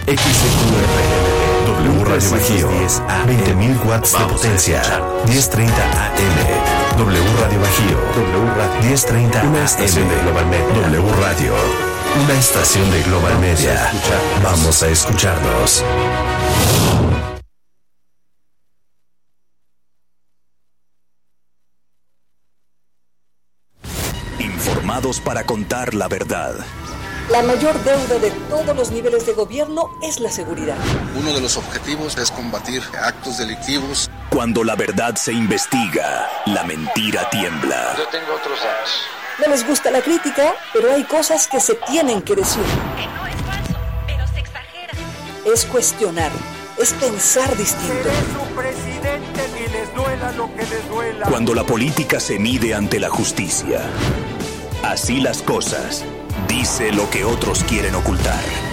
XCQR, W Radio Bajío, 20.000 watts de potencia, 1030 AM. W Radio Bajío, 1030 AM. Una estación de Global Media. W Radio, una estación de Global Media. Vamos a escucharnos. Informados para contar la verdad. La mayor deuda de todos los niveles de gobierno es la seguridad. Uno de los objetivos es combatir actos delictivos. Cuando la verdad se investiga, la mentira tiembla. Yo tengo otros datos. No les gusta la crítica, pero hay cosas que se tienen que decir. Que no es falso, pero se exagera. Es cuestionar, es pensar distinto. Seré su presidente ni les duela lo que les duela. Cuando la política se mide ante la justicia. Así las cosas. Dice lo que otros quieren ocultar.